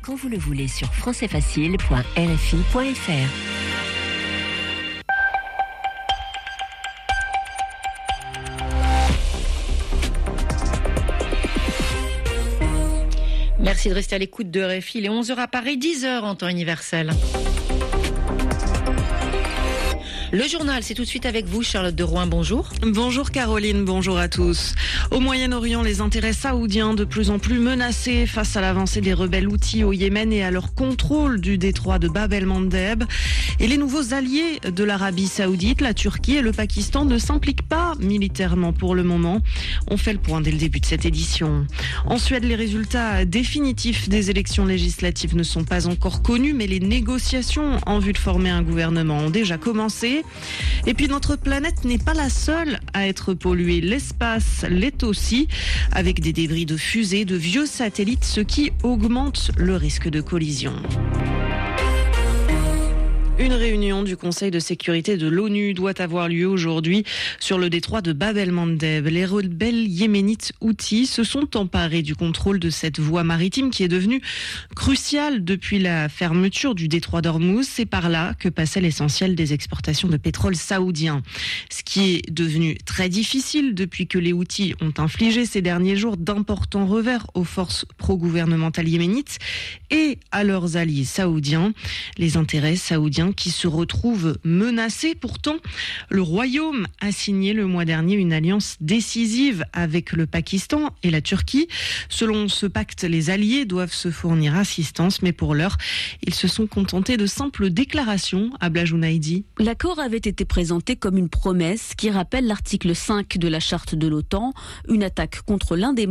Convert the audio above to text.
quand vous le voulez sur françaisfacile.rfi.fr. Merci de rester à l'écoute de RFI. Il est 11h à Paris, 10h en temps universel. Le journal, c'est tout de suite avec vous, Charlotte de Rouen. Bonjour. Bonjour Caroline, bonjour à tous. Au Moyen-Orient, les intérêts saoudiens de plus en plus menacés face à l'avancée des rebelles houthis au Yémen et à leur contrôle du détroit de Bab el-Mandeb. Et les nouveaux alliés de l'Arabie saoudite, la Turquie et le Pakistan ne s'impliquent pas militairement pour le moment. On fait le point dès le début de cette édition. En Suède, les résultats définitifs des élections législatives ne sont pas encore connus, mais les négociations en vue de former un gouvernement ont déjà commencé. Et puis notre planète n'est pas la seule à être polluée. L'espace l'est aussi, avec des débris de fusées, de vieux satellites, ce qui augmente le risque de collision. Une réunion du Conseil de sécurité de l'ONU doit avoir lieu aujourd'hui sur le détroit de Bab el-Mandeb. Les rebelles yéménites houthis se sont emparés du contrôle de cette voie maritime qui est devenue cruciale depuis la fermeture du détroit d'Ormuz. C'est par là que passait l'essentiel des exportations de pétrole saoudien. Ce qui est devenu très difficile depuis que les Houthis ont infligé ces derniers jours d'importants revers aux forces pro-gouvernementales yéménites et à leurs alliés saoudiens. Les intérêts saoudiens qui se retrouvent menacés. Pourtant, le Royaume a signé le mois dernier une alliance décisive avec le Pakistan et la Turquie. Selon ce pacte, les alliés doivent se fournir assistance, mais pour l'heure, ils se sont contentés de simples déclarations. Abla Jounaidi. L'accord avait été présenté comme une promesse qui rappelle l'article 5 de la charte de l'OTAN, une attaque contre l'un des